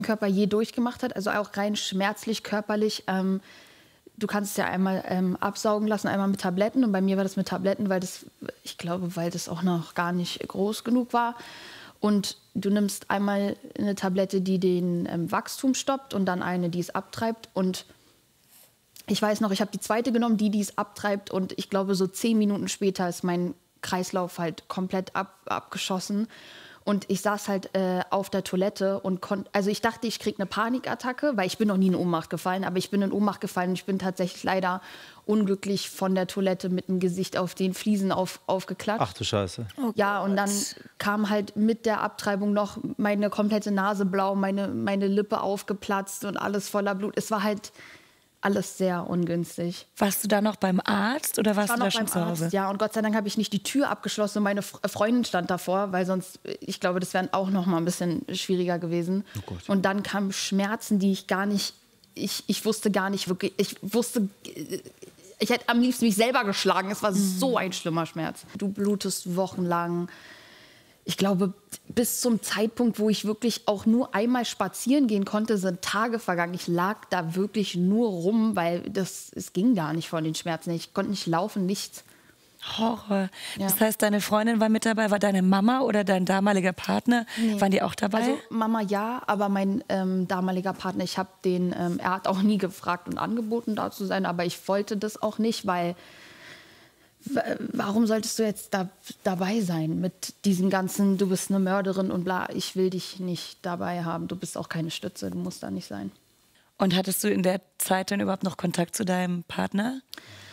Körper je durchgemacht hat, also auch rein schmerzlich, körperlich. Du kannst es ja einmal absaugen lassen, einmal mit Tabletten. Und bei mir war das mit Tabletten, ich glaube, weil das auch noch gar nicht groß genug war. Und du nimmst einmal eine Tablette, die den Wachstum stoppt und dann eine, die es abtreibt. Und ich weiß noch, ich habe die zweite genommen, die es abtreibt. Und ich glaube, so 10 Minuten später ist mein Kreislauf halt komplett abgeschossen. Und ich saß halt auf der Toilette und also ich dachte, ich kriege eine Panikattacke, weil ich bin noch nie in Ohnmacht gefallen, aber ich bin in Ohnmacht gefallen und ich bin tatsächlich leider unglücklich von der Toilette mit dem Gesicht auf den Fliesen aufgeklatscht. Ach du Scheiße. Oh ja, und dann kam halt mit der Abtreibung noch meine komplette Nase blau, meine Lippe aufgeplatzt und alles voller Blut. Es war halt alles sehr ungünstig. Warst du da noch beim Arzt oder warst du da schon zu Hause? Ja, und Gott sei Dank habe ich nicht die Tür abgeschlossen und meine Freundin stand davor, weil sonst, ich glaube, das wäre auch noch mal ein bisschen schwieriger gewesen. Oh Gott. Und dann kamen Schmerzen, die ich gar nicht, ich wusste gar nicht wirklich, ich hätte am liebsten mich selber geschlagen. Es war so ein schlimmer Schmerz. Du blutest wochenlang. Ich glaube, bis zum Zeitpunkt, wo ich wirklich auch nur einmal spazieren gehen konnte, sind Tage vergangen. Ich lag da wirklich nur rum, weil es ging gar nicht von den Schmerzen. Ich konnte nicht laufen, nichts. Horror. Ja. Das heißt, deine Freundin war mit dabei, war deine Mama oder dein damaliger Partner? Nee. Waren die auch dabei? Also Mama ja, aber mein damaliger Partner, er hat auch nie gefragt und angeboten, da zu sein, aber ich wollte das auch nicht, weil warum solltest du jetzt dabei sein mit diesem ganzen, du bist eine Mörderin und bla, ich will dich nicht dabei haben, du bist auch keine Stütze, du musst da nicht sein. Und hattest du in der Zeit dann überhaupt noch Kontakt zu deinem Partner?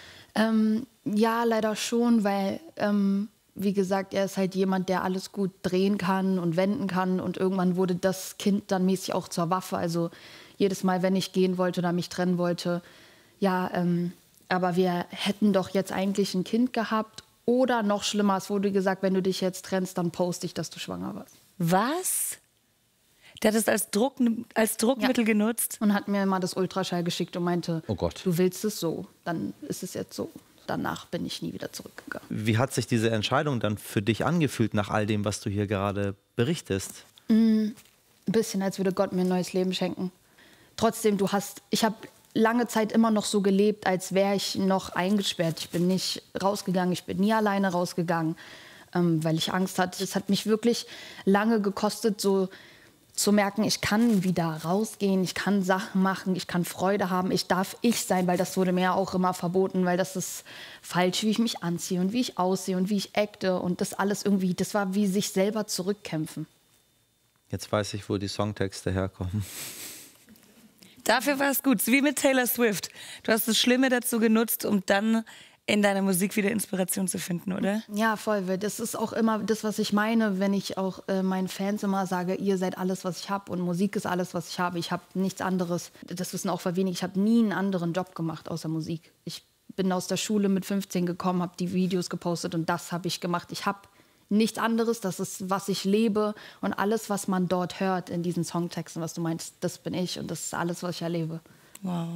Ja, leider schon, weil, wie gesagt, er ist halt jemand, der alles gut drehen kann und wenden kann und irgendwann wurde das Kind dann mäßig auch zur Waffe, also jedes Mal, wenn ich gehen wollte oder mich trennen wollte, ja, aber wir hätten doch jetzt eigentlich ein Kind gehabt. Oder noch schlimmer, es wurde gesagt, wenn du dich jetzt trennst, dann poste ich, dass du schwanger warst. Was? Der hat es als Druckmittel genutzt? Und hat mir mal das Ultraschall geschickt und meinte, Oh Gott. Du willst es so, dann ist es jetzt so. Danach bin ich nie wieder zurückgegangen. Wie hat sich diese Entscheidung dann für dich angefühlt nach all dem, was du hier gerade berichtest? Ein bisschen, als würde Gott mir ein neues Leben schenken. Trotzdem, ich habe lange Zeit immer noch so gelebt, als wäre ich noch eingesperrt. Ich bin nicht rausgegangen, ich bin nie alleine rausgegangen, weil ich Angst hatte. Es hat mich wirklich lange gekostet, so zu merken, ich kann wieder rausgehen, ich kann Sachen machen, ich kann Freude haben, ich darf ich sein, weil das wurde mir ja auch immer verboten, weil das ist falsch, wie ich mich anziehe und wie ich aussehe und wie ich acte und das alles irgendwie, das war wie sich selber zurückkämpfen. Jetzt weiß ich, wo die Songtexte herkommen. Dafür war es gut, wie mit Taylor Swift. Du hast das Schlimme dazu genutzt, um dann in deiner Musik wieder Inspiration zu finden, oder? Ja, voll. Das ist auch immer das, was ich meine, wenn ich auch meinen Fans immer sage, ihr seid alles, was ich habe und Musik ist alles, was ich habe. Ich habe nichts anderes. Das wissen auch wenig. Ich habe nie einen anderen Job gemacht außer Musik. Ich bin aus der Schule mit 15 gekommen, habe die Videos gepostet und das habe ich gemacht. Ich habe nichts anderes, das ist, was ich lebe und alles, was man dort hört in diesen Songtexten, was du meinst, das bin ich und das ist alles, was ich erlebe. Wow.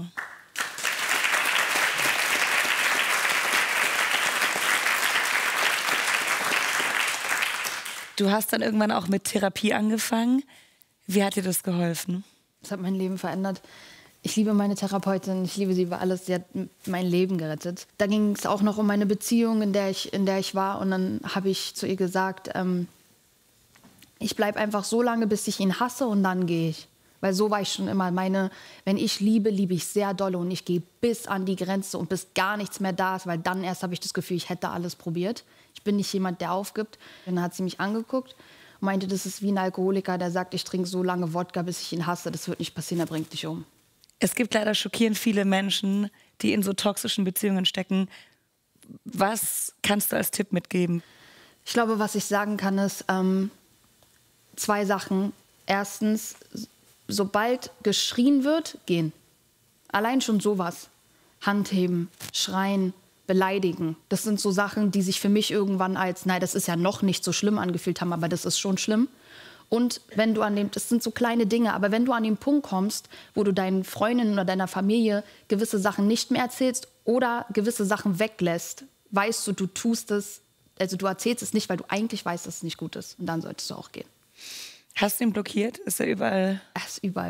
Du hast dann irgendwann auch mit Therapie angefangen. Wie hat dir das geholfen? Das hat mein Leben verändert. Ich liebe meine Therapeutin, ich liebe sie über alles. Sie hat mein Leben gerettet. Da ging es auch noch um meine Beziehung, in der ich war. Und dann habe ich zu ihr gesagt, ich bleibe einfach so lange, bis ich ihn hasse und dann gehe ich. Weil so war ich schon immer. Wenn ich liebe, liebe ich sehr doll und ich gehe bis an die Grenze und bis gar nichts mehr da ist, weil dann erst habe ich das Gefühl, ich hätte alles probiert. Ich bin nicht jemand, der aufgibt. Dann hat sie mich angeguckt und meinte, das ist wie ein Alkoholiker, der sagt, ich trinke so lange Wodka, bis ich ihn hasse. Das wird nicht passieren, er bringt dich um. Es gibt leider schockierend viele Menschen, die in so toxischen Beziehungen stecken. Was kannst du als Tipp mitgeben? Ich glaube, was ich sagen kann, ist 2 Sachen. Erstens, sobald geschrien wird, gehen. Allein schon sowas. Handheben, schreien, beleidigen. Das sind so Sachen, die sich für mich irgendwann als, nein, das ist ja noch nicht so schlimm angefühlt haben, aber das ist schon schlimm. Und wenn du das sind so kleine Dinge, aber wenn du an den Punkt kommst, wo du deinen Freundinnen oder deiner Familie gewisse Sachen nicht mehr erzählst oder gewisse Sachen weglässt, weißt du, du tust es, also du erzählst es nicht, weil du eigentlich weißt, dass es nicht gut ist. Und dann solltest du auch gehen. Hast du ihn blockiert? Ist er überall? Er ist überall.